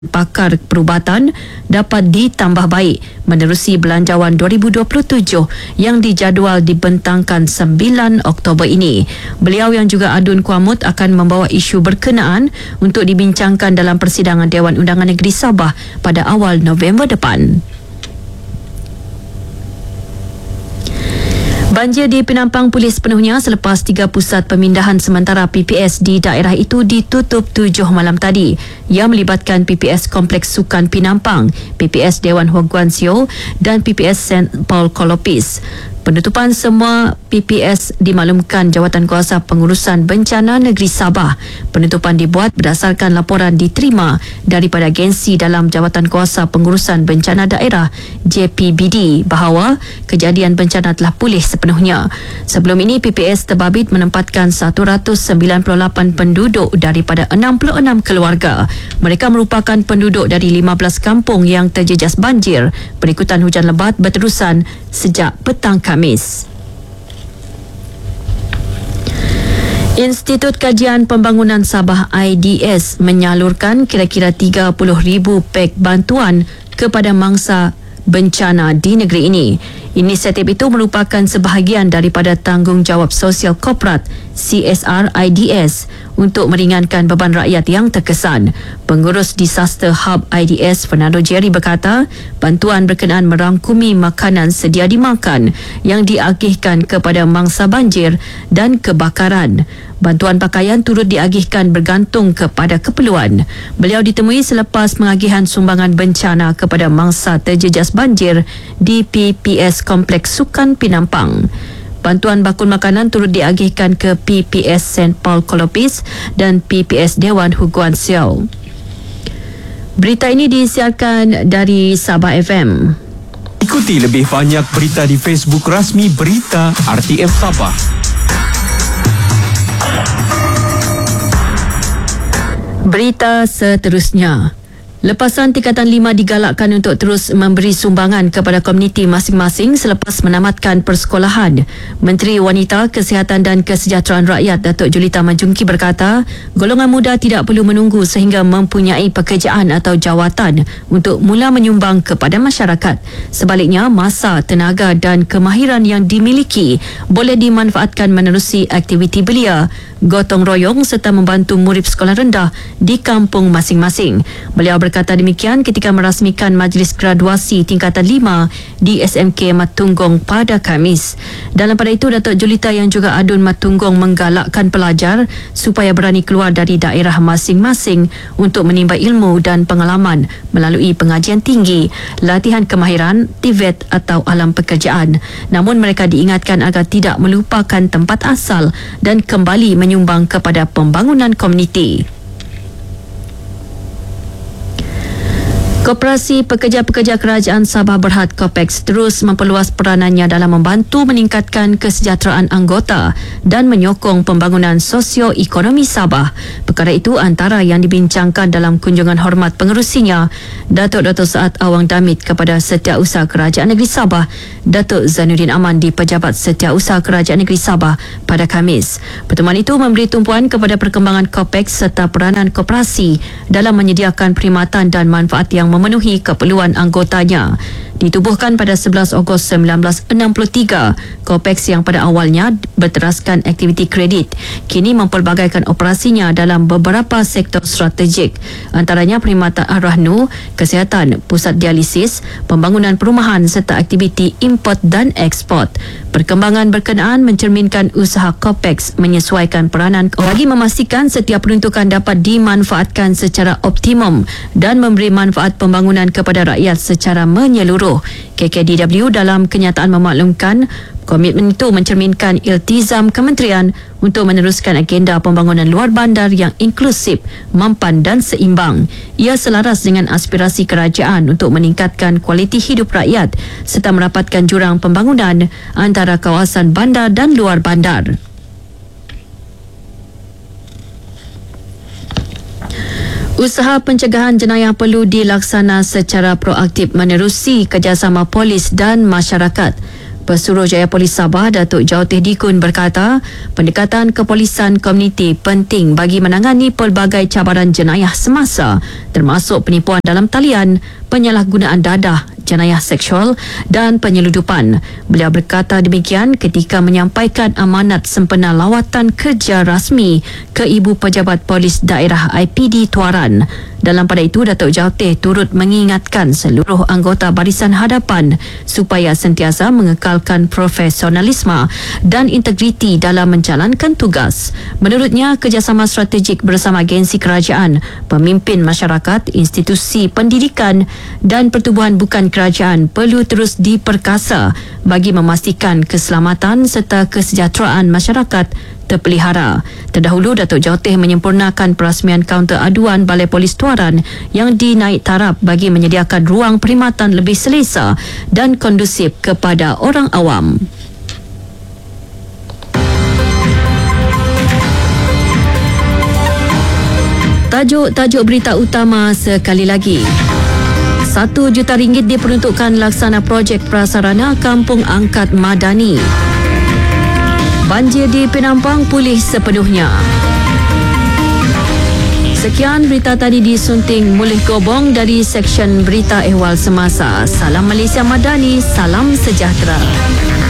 pakar perubatan dapat ditambah baik menerusi Belanjawan 2027 yang dijadual dibentangkan 9 Oktober ini. Beliau yang juga adun kuamut akan membawa isu berkenaan untuk dibincangkan dalam persidangan Dewan Undangan Negeri Sabah pada awal November depan. Banjir di Penampang pulih sepenuhnya selepas 3 pusat pemindahan sementara PPS di daerah itu ditutup 7 malam tadi yang melibatkan PPS Kompleks Sukan Penampang, PPS Dewan Hoguan Siu dan PPS St. Paul Kolopis. Penutupan semua PPS dimaklumkan Jawatankuasa Pengurusan Bencana Negeri Sabah. Penutupan dibuat berdasarkan laporan diterima daripada agensi dalam Jawatankuasa Pengurusan Bencana Daerah JPBD bahawa kejadian bencana telah pulih sepenuhnya. Sebelum ini PPS terbabit menempatkan 198 penduduk daripada 66 keluarga. Mereka merupakan penduduk dari 15 kampung yang terjejas banjir berikutan hujan lebat berterusan sejak petang Khamis. Institut Kajian Pembangunan Sabah IDS menyalurkan kira-kira 30,000 pek bantuan kepada mangsa bencana di negeri ini. Inisiatif itu merupakan sebahagian daripada tanggungjawab sosial korporat CSR IDS untuk meringankan beban rakyat yang terkesan. Pengurus Disaster Hub IDS Fernando Jerry berkata, bantuan berkenaan merangkumi makanan sedia dimakan yang diagihkan kepada mangsa banjir dan kebakaran. Bantuan pakaian turut diagihkan bergantung kepada keperluan. Beliau ditemui selepas pengagihan sumbangan bencana kepada mangsa terjejas banjir di PPS Kompleks Sukan Penampang. Bantuan bakul makanan turut diagihkan ke PPS St. Paul Kolopis dan PPS Dewan Hoguan Siu. Berita ini disiarkan dari Sabah FM. Ikuti lebih banyak berita di Facebook rasmi Berita RTM Sabah. Berita seterusnya. Lepasan Tingkatan 5 digalakkan untuk terus memberi sumbangan kepada komuniti masing-masing selepas menamatkan persekolahan. Menteri Wanita, Kesihatan dan Kesejahteraan Rakyat Datuk Julita Majungki berkata, golongan muda tidak perlu menunggu sehingga mempunyai pekerjaan atau jawatan untuk mula menyumbang kepada masyarakat. Sebaliknya, masa, tenaga dan kemahiran yang dimiliki boleh dimanfaatkan menerusi aktiviti belia, gotong royong serta membantu murid sekolah rendah di kampung masing-masing. Beliau berkata demikian ketika merasmikan majlis graduasi tingkatan 5 di SMK Matunggong pada Khamis. Dalam pada itu, Datuk Julita yang juga adun Matunggong menggalakkan pelajar supaya berani keluar dari daerah masing-masing untuk menimba ilmu dan pengalaman melalui pengajian tinggi, latihan kemahiran, TVET atau alam pekerjaan. Namun mereka diingatkan agar tidak melupakan tempat asal dan kembali menyumbang kepada pembangunan komuniti. Koperasi Pekerja-Pekerja Kerajaan Sabah Berhad Copex terus memperluas peranannya dalam membantu meningkatkan kesejahteraan anggota dan menyokong pembangunan sosio-ekonomi Sabah. Perkara itu antara yang dibincangkan dalam kunjungan hormat pengerusinya, Datuk Dr. Saad Awang Damit kepada Setiausaha Kerajaan Negeri Sabah, Datuk Zainuddin Aman di Pejabat Setiausaha Kerajaan Negeri Sabah pada Khamis. Pertemuan itu memberi tumpuan kepada perkembangan Copex serta peranan koperasi dalam menyediakan perkhidmatan dan manfaat yang memenuhi keperluan anggotanya. Ditubuhkan pada 11 Ogos 1963, Copex yang pada awalnya berteraskan aktiviti kredit, kini mempelbagaikan operasinya dalam beberapa sektor strategik, antaranya perkhidmatan Ar-Rahnu, kesihatan, pusat dialisis, pembangunan perumahan serta aktiviti import dan ekspor. Perkembangan berkenaan mencerminkan usaha Copex menyesuaikan peranan bagi memastikan setiap peruntukan dapat dimanfaatkan secara optimum dan memberi manfaat pembangunan kepada rakyat secara menyeluruh. KKDW dalam kenyataan memaklumkan komitmen itu mencerminkan iltizam kementerian untuk meneruskan agenda pembangunan luar bandar yang inklusif, mampan dan seimbang. Ia selaras dengan aspirasi kerajaan untuk meningkatkan kualiti hidup rakyat serta merapatkan jurang pembangunan antara kawasan bandar dan luar bandar. Usaha pencegahan jenayah perlu dilaksana secara proaktif menerusi kerjasama polis dan masyarakat. Pesuruhjaya Polis Sabah Datuk Jautih Dikun berkata, pendekatan kepolisan komuniti penting bagi menangani pelbagai cabaran jenayah semasa, termasuk penipuan dalam talian, penyalahgunaan dadah, jenayah seksual dan penyeludupan. Beliau berkata demikian ketika menyampaikan amanat sempena lawatan kerja rasmi ke Ibu Pejabat Polis Daerah IPD Tuaran. Dalam pada itu, Datuk Jautih turut mengingatkan seluruh anggota barisan hadapan supaya sentiasa mengekalkan profesionalisme dan integriti dalam menjalankan tugas. Menurutnya, kerjasama strategik bersama agensi kerajaan, pemimpin masyarakat, institusi pendidikan dan pertubuhan bukan kerajaan perlu terus diperkasa bagi memastikan keselamatan serta kesejahteraan masyarakat terpelihara. Terdahulu, Datuk Jautih menyempurnakan perasmian kaunter aduan Balai Polis Tuaran yang dinaik taraf bagi menyediakan ruang perkhidmatan lebih selesa dan kondusif kepada orang awam. Tajuk berita utama sekali lagi. RM1 juta diperuntukkan laksana projek prasarana Kampung Angkat Madani. Banjir di Penampang pulih sepenuhnya. Sekian berita tadi disunting Mulih Gobong dari Seksyen Berita Ehwal Semasa. Salam Malaysia Madani, salam sejahtera.